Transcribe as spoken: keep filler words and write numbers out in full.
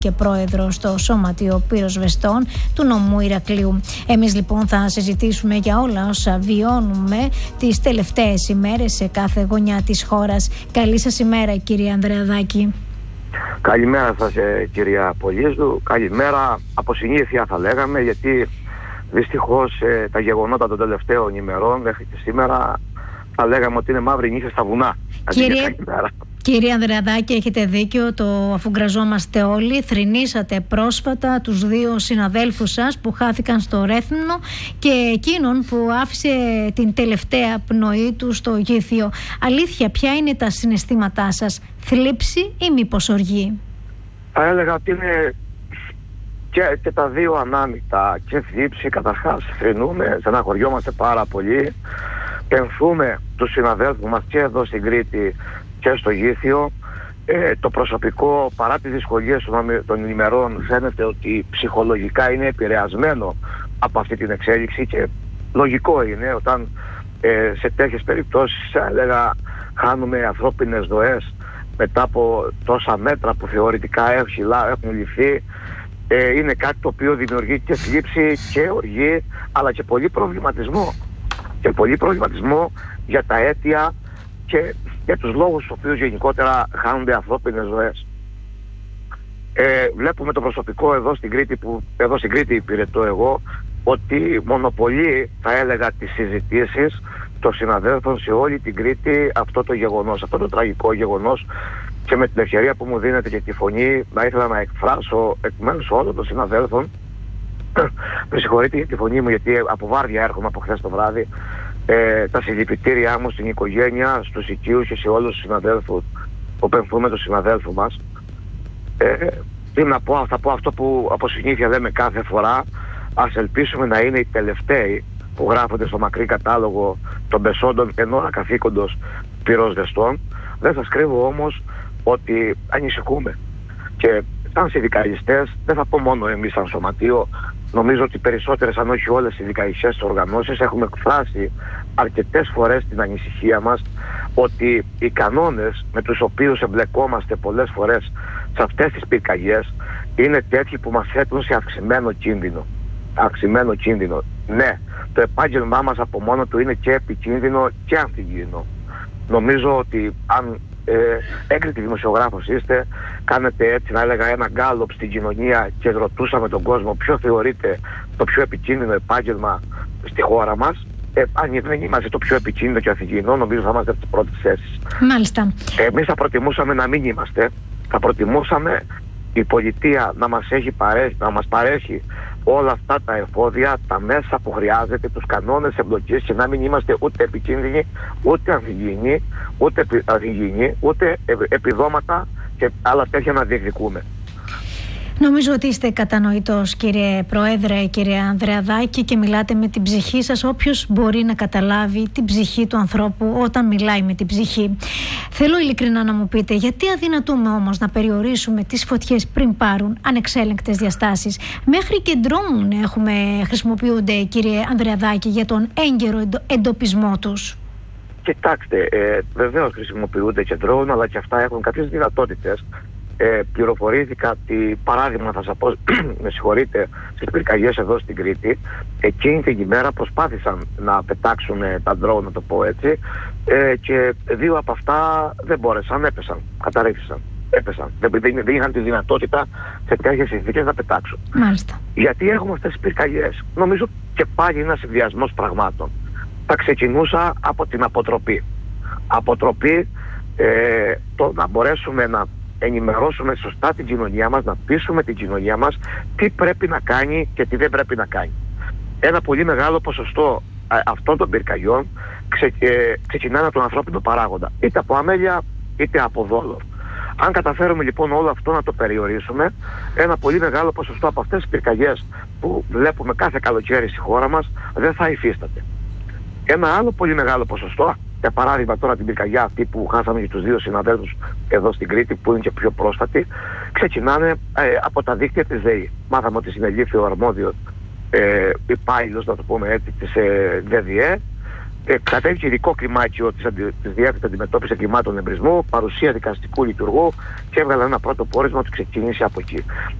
και πρόεδρο στο Σωματείο Πυροσβεστών του νομού Ηρακλείου. Εμείς λοιπόν θα συζητήσουμε για όλα όσα βιώνουμε τις τελευταίες ημέρες σε κάθε γωνιά της χώρας. Καλή σας ημέρα, κύριε Ανδρεαδάκη. Καλημέρα σας, κυρία Πολύσδου. Καλημέρα από συνήθεια θα λέγαμε, γιατί δυστυχώς ε, τα γεγονότα των τελευταίων ημερών μέχρι και σήμερα θα λέγαμε ότι είναι μαύρη νύχτα στα βουνά. Κύριε, κύριε Ανδρεαδάκη, έχετε δίκιο, το αφουγκραζόμαστε όλοι. Θρηνήσατε πρόσφατα τους δύο συναδέλφους σας που χάθηκαν στο Ρέθυμνο και εκείνον που άφησε την τελευταία πνοή του στο Γήθιο. Αλήθεια, ποια είναι τα συναισθήματά σας, θλίψη ή μήπως οργή? Θα έλεγα ότι είναι και, και τα δύο ανάμεικτα, και θλίψη. Καταρχάς θρηνούμε, στεναχωριόμαστε πάρα πολύ, πενθούμε τους συναδέλφους μας και εδώ στην Κρήτη και στο Γήθιο. Ε, το προσωπικό, παρά τις δυσκολίες των ημερών, φαίνεται ότι ψυχολογικά είναι επηρεασμένο από αυτή την εξέλιξη, και λογικό είναι όταν ε, σε τέτοιες περιπτώσεις, έλεγα, χάνουμε ανθρώπινες ζωές μετά από τόσα μέτρα που θεωρητικά έχουν ληφθεί. Ε, είναι κάτι το οποίο δημιουργεί και θλίψη και οργή, αλλά και πολύ προβληματισμό. Και πολύ προβληματισμό για τα αίτια και για τους λόγους στους οποίους γενικότερα χάνονται ανθρώπινες ζωές. Ε, βλέπουμε το προσωπικό εδώ στην Κρήτη, που εδώ στην Κρήτη υπηρετώ εγώ, ότι μονοπολεί, θα έλεγα, τις συζητήσεις των συναδέλφων σε όλη την Κρήτη αυτό το γεγονός, αυτό το τραγικό γεγονός. Και με την ευκαιρία που μου δίνετε και τη φωνή, θα ήθελα να εκφράσω εκ μέρους όλων των συναδέλφων, με συγχωρείτε για τη φωνή μου, γιατί από βάρδια έρχομαι από χθες το βράδυ, ε, τα συλληπιτήριά μου στην οικογένεια, στους οικείους και σε όλους τους συναδέλφους που πενθούμε τον συναδέλφου μας. Ε, τι να πω, θα πω αυτό που από συνήθεια λέμε κάθε φορά: ας ελπίσουμε να είναι οι τελευταίοι που γράφονται στο μακρύ κατάλογο των πεσόντων εν ώρα καθήκοντος πυροσβεστών. Δεν σας κρύβω όμως ότι ανησυχούμε, και σαν συνδικαλιστές, δεν θα πω μόνο εμείς σαν σωματείο, νομίζω ότι περισσότερες, αν όχι όλες, οι συνδικαλιστικές οργανώσεις έχουμε εκφράσει αρκετές φορές την ανησυχία μας ότι οι κανόνες με τους οποίους εμπλεκόμαστε πολλές φορές σε αυτές τις πυρκαγιές είναι τέτοιοι που μας θέτουν σε αυξημένο κίνδυνο. Αυξημένο κίνδυνο. Ναι, το επάγγελμά μας από μόνο του είναι και επικίνδυνο και ανθυγιεινό. Νομίζω ότι αν ε, έγκριτη δημοσιογράφος είστε, κάνετε, έτσι να έλεγα, ένα γκάλωπ στην κοινωνία και ρωτούσαμε τον κόσμο ποιο θεωρείται το πιο επικίνδυνο επάγγελμα στη χώρα μας, ε, αν δεν είμαστε το πιο επικίνδυνο και ανθυγιεινό, νομίζω θα είμαστε από τις πρώτες θέσεις. Μάλιστα. Εμείς θα προτιμούσαμε να μην είμαστε. Θα προτιμούσαμε η πολιτεία να μας έχει παρέχει, να μας παρέχει όλα αυτά τα εφόδια, τα μέσα που χρειάζεται, τους κανόνες εμπλοκής, και να μην είμαστε ούτε επικίνδυνοι, ούτε ανθυγιεινοί, ούτε, ανθυγιεινοί, ούτε επιδόματα και άλλα τέτοια να διεκδικούμε. Νομίζω ότι είστε κατανοητός, κύριε Πρόεδρε, κύριε Ανδρεαδάκη, και μιλάτε με την ψυχή σας. Όποιος μπορεί να καταλάβει την ψυχή του ανθρώπου όταν μιλάει με την ψυχή. Θέλω ειλικρινά να μου πείτε, γιατί αδυνατούμε όμως να περιορίσουμε τις φωτιές πριν πάρουν ανεξέλεγκτες διαστάσεις? Μέχρι και ντρόουν έχουμε, χρησιμοποιούνται, κύριε Ανδρεαδάκη, για τον έγκαιρο εντοπισμό τους. Κοιτάξτε, ε, βεβαίως χρησιμοποιούνται και ντρόουν, αλλά και αυτά έχουν κάποιες δυνατότητες. Ε, πληροφορήθηκα ότι, παράδειγμα, θα σας πω, με συγχωρείτε, στις πυρκαγιές εδώ στην Κρήτη, εκείνη την ημέρα προσπάθησαν να πετάξουν τα ντρόουν, να το πω έτσι, ε, και δύο από αυτά δεν μπόρεσαν, έπεσαν, καταρρίφθησαν, έπεσαν. Δεν, δεν, δεν είχαν τη δυνατότητα σε τέτοιες συνθήκες να πετάξουν. Μάλιστα. Γιατί έχουμε αυτές τις πυρκαγιές? Νομίζω και πάλι είναι ένας συνδυασμός πραγμάτων. Θα ξεκινούσα από την αποτροπή. Αποτροπή, ε, το να μπορέσουμε να ενημερώσουμε σωστά την κοινωνία μας, να πείσουμε την κοινωνία μας τι πρέπει να κάνει και τι δεν πρέπει να κάνει. Ένα πολύ μεγάλο ποσοστό α, αυτών των πυρκαγιών ξε, ε, ξεκινάνε από τον ανθρώπινο παράγοντα, είτε από αμέλεια είτε από δόλο. Αν καταφέρουμε λοιπόν όλο αυτό να το περιορίσουμε, ένα πολύ μεγάλο ποσοστό από αυτές τις πυρκαγιές που βλέπουμε κάθε καλοκαίρι στη χώρα μας δεν θα υφίσταται. Ένα άλλο πολύ μεγάλο ποσοστό, για παράδειγμα τώρα την πυρκαγιά αυτή που χάσαμε και τους δύο συναδέλφους εδώ στην Κρήτη, που είναι και πιο πρόσφατη, ξεκινάνε ε, από τα δίκτυα της ΔΕΗ. Μάθαμε ότι συνελήφθη ο αρμόδιος ε, υπάλληλος, να το πούμε έτσι, της ε, ΔΕΔΙΕ, Ε, κατέβηκε ειδικό κλιμάκιο της, αντι... της Διεύθυνσης Αντιμετώπισης Εγκλημάτων Εμπρισμού, παρουσία δικαστικού λειτουργού και έβγαλε ένα πρώτο πόρισμα ότι ξεκινήσει από εκεί.